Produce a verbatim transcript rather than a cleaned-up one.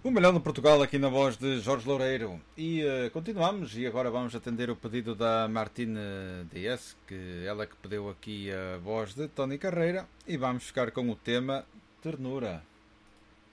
O melhor de Portugal aqui na voz de Jorge Loureiro. E uh, continuamos e agora vamos atender o pedido da Martine Dias, que ela que pediu aqui a voz de Tony Carreira, e vamos ficar com o tema Ternura.